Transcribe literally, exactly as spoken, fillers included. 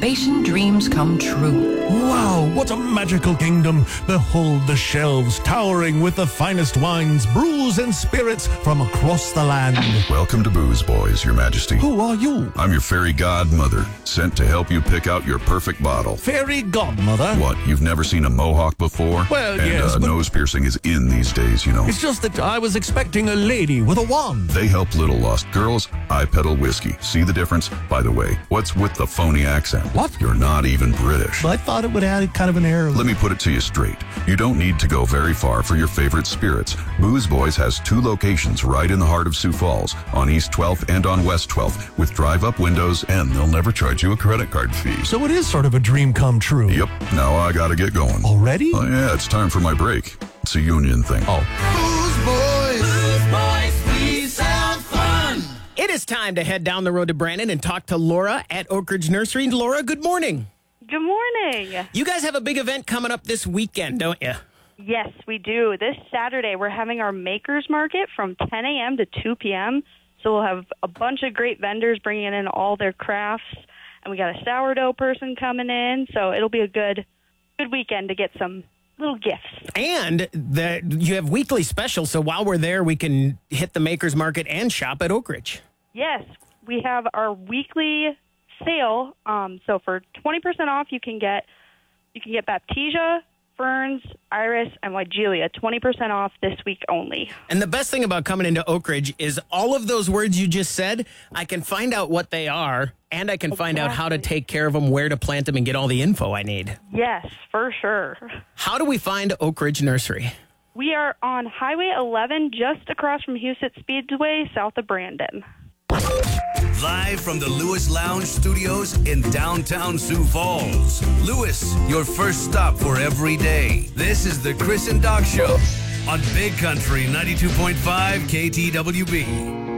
libation dreams come true. Wow, what a magical kingdom! Behold the shelves towering with the finest wines, brews, and spirits from across the land. Welcome to Booze Boys, Your Majesty. Who are you? I'm your fairy godmother, sent to help you pick out your perfect bottle. Fairy godmother? What, you've never seen a mohawk before? Well, and, yes, uh, but- nose piercing is in these days, you know. It's just that I was expecting a lady with a wand. They help little lost girls. I peddle whiskey. See the difference? By the way, what's with the phony accent? What? You're not even British. I thought it would add kind of an air. Let me put it to you straight. You don't need to go very far for your favorite spirits. Booze Boys has two locations right in the heart of Sioux Falls, on East twelfth and on West twelfth, with drive-up windows, and they'll never charge you a credit card fee. So it is sort of a dream come true. Yep, now I gotta get going. Already? Oh yeah, it's time for my break. It's a union thing. Oh. Booze Boys. Booze Boys, we sound fun. It is time to head down the road to Brandon and talk to Laura at Oak Ridge Nursery. Laura, good morning. Good morning. You guys have a big event coming up this weekend, don't you? Yes, we do. This Saturday, we're having our Makers Market from ten a.m. to two p.m. So we'll have a bunch of great vendors bringing in all their crafts, and we got a sourdough person coming in. So it'll be a good, good weekend to get some little gifts. And the, you have weekly specials, so while we're there, we can hit the Makers Market and shop at Oak Ridge. Yes, we have our weekly sale. Um, so for twenty percent off, you can get you can get Baptisia, Ferns, Iris, and Wygelia, twenty percent off this week only. And the best thing about coming into Oak Ridge is all of those words you just said, I can find out what they are, and I can find out how to take care of them, where to plant them, and get all the info I need. Yes, for sure. How do we find Oak Ridge Nursery? We are on Highway eleven, just across from Huset Speedway, south of Brandon. Live from the Lewis Lounge Studios in downtown Sioux Falls. Lewis, your first stop for every day. This is the Chris and Doc Show on Big Country ninety-two point five K T W B.